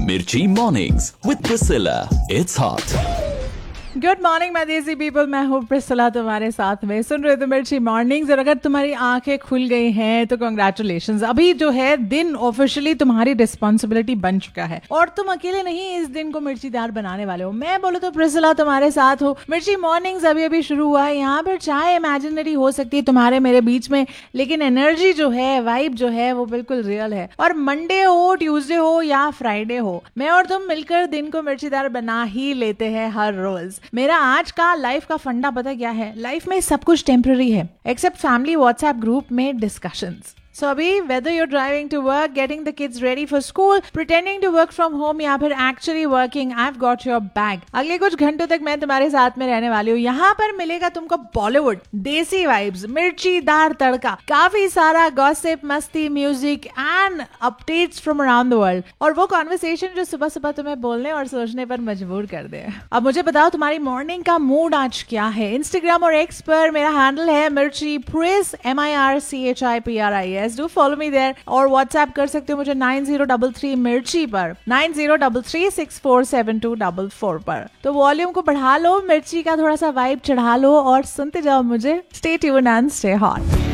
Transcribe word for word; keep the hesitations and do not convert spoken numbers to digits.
Mirchi Mornings with Priscilla. It's hot. Good morning my देसी people, मैं हूँ प्रिस्सिला तुम्हारे साथ में। सुन रहे हो मिर्ची मॉर्निंग्स। और अगर तुम्हारी आंखें खुल गई हैं तो कॉन्ग्रेचुलेशंस। अभी जो है दिन ऑफिशियली तुम्हारी रिस्पॉन्सिबिलिटी बन चुका है और तुम अकेले नहीं इस दिन को मिर्चीदार बनाने वाले हो। मैं बोलूँ तो प्रिस्सिला तुम्हारे साथ हो। मिर्ची मॉर्निंग्स अभी अभी शुरू हुआ है। यहाँ पर चाहे इमेजिनरी हो सकती है तुम्हारे मेरे बीच में, लेकिन एनर्जी जो है, वाइब जो है वो बिल्कुल रियल है। और मंडे हो, ट्यूसडे हो या फ्राइडे हो, मैं और तुम मिलकर दिन को मिर्चीदार बना ही लेते हैं हर रोज। मेरा आज का लाइफ का फंडा पता क्या है? लाइफ में सब कुछ टेम्पररी है एक्सेप्ट फैमिली व्हाट्सएप ग्रुप में डिस्कशंस। So अभी whether you're driving to work, getting the kids ready for school, pretending to work from home या फिर actually working, I've got your back। अगले कुछ घंटों तक मैं तुम्हारे साथ में रहने वाली हूँ। यहाँ पर मिलेगा तुमको बॉलीवुड, देसी वाइब्स, मिर्चीदार तड़का, काफी सारा गॉसिप, मस्ती, music and updates from around the world, और वो कॉन्वर्सेशन जो सुबह सुबह तुम्हें बोलने और सोचने पर मजबूर कर दे। अब मुझे बताओ तुम्हारी मॉर्निंग का मूड आज क्या है? इंस्टाग्राम और एक्स पर मेरा हैंडल है मिर्ची प्रिस, M I R C H I P R I S. Do follow me there। और व्हाट्सएप कर सकते हो मुझे नाइन जीरो थ्री थ्री मिर्ची पर, nine zero three three six four seven to four four पर। तो वॉल्यूम को बढ़ा लो, मिर्ची का थोड़ा सा वाइब चढ़ा लो और सुनते जाओ मुझे। Stay tuned and stay hot.